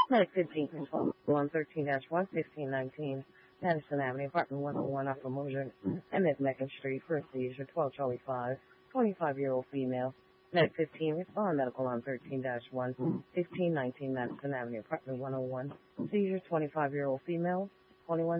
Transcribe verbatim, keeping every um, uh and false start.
Medic fifteen control one thirteen dash one sixteen nineteen Madison Avenue, apartment one oh one off of Moser and McMecken Street, first seizure twelve Charlie five, twenty-five-year-old female. Medic fifteen, respond medical on thirteen dash one sixteen nineteen Madison Avenue, apartment one oh one, seizure twenty-five-year-old female, twenty-one